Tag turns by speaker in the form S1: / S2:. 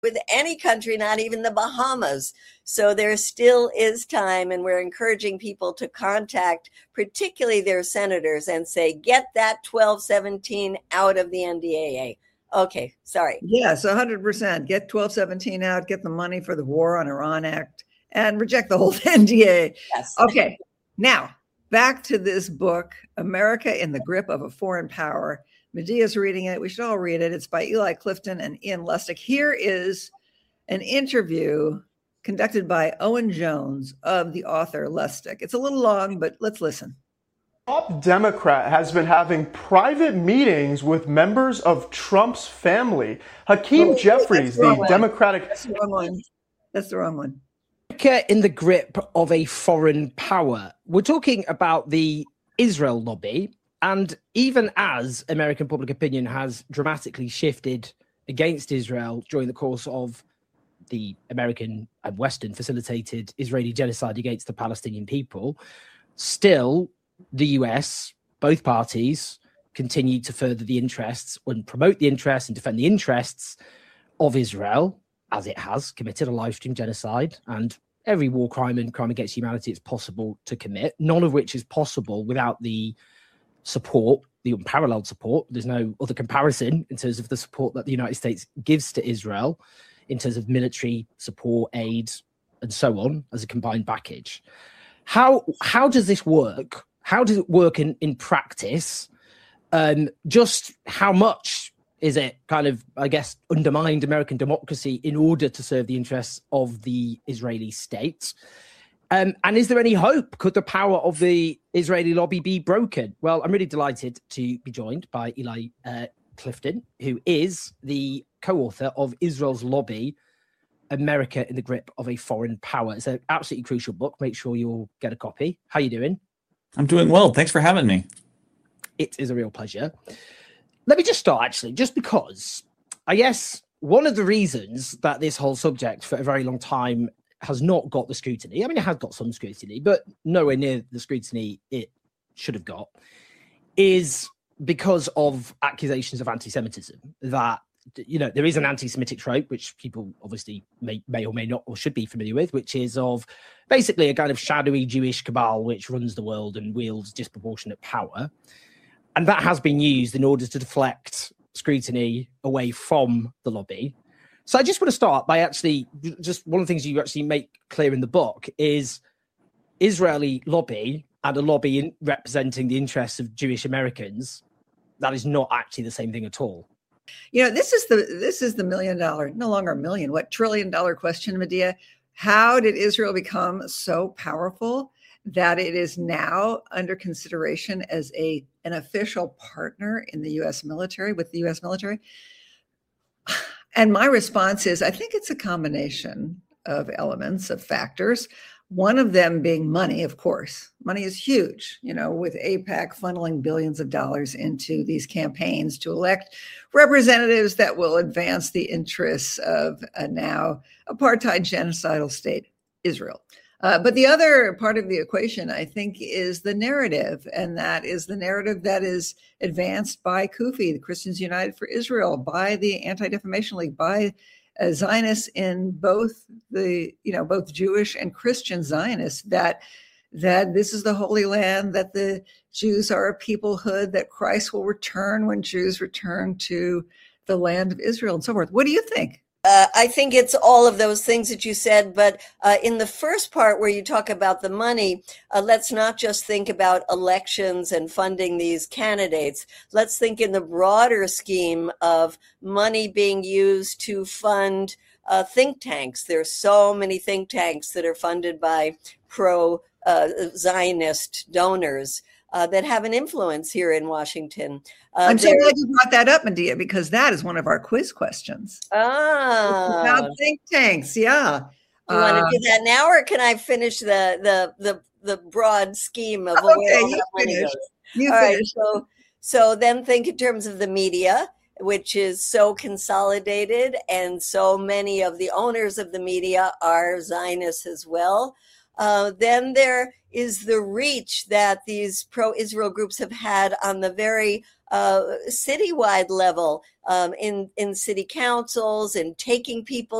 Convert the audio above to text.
S1: with any country, not even the Bahamas. So there still is time, and we're encouraging people to contact particularly their senators and say, get that 1217 out of the NDAA. Okay, sorry.
S2: Yes, 100%. Get 1217 out, get the money for the War on Iran Act, and reject the whole NDAA.
S1: Yes.
S2: Okay, now back to this book, America in the Grip of a Foreign Power. Medea's reading it. We should all read it. It's by Eli Clifton and Ian Lustick. Here is an interview conducted by Owen Jones of the author Lustick. It's a little long, but let's listen.
S3: Top Democrat has been having private meetings with members of Trump's family. Hakeem Jeffries, the Democratic...
S2: That's the wrong one. That's the wrong one.
S4: America in the grip of a foreign power. We're talking about the Israel lobby. And even as American public opinion has dramatically shifted against Israel during the course of the American and Western facilitated Israeli genocide against the Palestinian people, still the US, both parties, continue to further the interests and promote the interests and defend the interests of Israel, as it has committed a live stream genocide and every war crime and crime against humanity it's possible to commit, none of which is possible without the support, the unparalleled support. There's no other comparison in terms of the support that the United States gives to Israel in terms of military support, aid, and so on as a combined package. How does this work? How does it work in practice? Just how much is it kind of, I guess, undermined American democracy in order to serve the interests of the Israeli state? And is there any hope? Could the power of the Israeli lobby be broken? Well, I'm really delighted to be joined by Eli Clifton, who is the co-author of Israel's Lobby, America in the Grip of a Foreign Power. It's an absolutely crucial book. Make sure you'll get a copy. How are you doing?
S5: I'm doing well. Thanks for having me.
S4: It is a real pleasure. Let me just start, actually, just because I guess one of the reasons that this whole subject for a very long time has not got the scrutiny. I mean, it has got some scrutiny, but nowhere near the scrutiny it should have got, is because of accusations of anti-Semitism. That, you know, there is an anti-Semitic trope, which people obviously may or may not or should be familiar with, which is of basically a kind of shadowy Jewish cabal which runs the world and wields disproportionate power. And that has been used in order to deflect scrutiny away from the lobby. So I just want to start by actually, just one of the things you actually make clear in the book is Israeli lobby and a lobby representing the interests of Jewish Americans. That is not actually the same thing at all.
S2: You know, this is the $1 million, no longer $1 million, $1 trillion question, Medea. How did Israel become so powerful that it is now under consideration as an official partner in the U.S. military, with the U.S. military? And my response is, I think it's a combination of elements, of factors. One of them being money, of course. Money is huge, you know, with AIPAC funneling billions of dollars into these campaigns to elect representatives that will advance the interests of a now apartheid genocidal state, Israel. But the other part of the equation, I think, is the narrative, and that is the narrative that is advanced by CUFI, the Christians United for Israel, by the Anti-Defamation League, by Zionists in both Jewish and Christian Zionists, that this is the Holy Land, that the Jews are a peoplehood, that Christ will return when Jews return to the land of Israel, and so forth. What do you think?
S1: I think it's all of those things that you said, but in the first part where you talk about the money, let's not just think about elections and funding these candidates. Let's think in the broader scheme of money being used to fund think tanks. There's so many think tanks that are funded by pro-Zionist donors that have an influence here in Washington.
S2: I'm so glad you brought that up, Medea, because that is one of our quiz questions. About think tanks, yeah.
S1: You want to do that now, or can I finish the broad scheme of where all that money goes?
S2: You finish.
S1: Right, so then think in terms of the media, which is so consolidated, and so many of the owners of the media are Zionists as well. Then there is the reach that these pro-Israel groups have had on the very citywide level, in city councils and taking people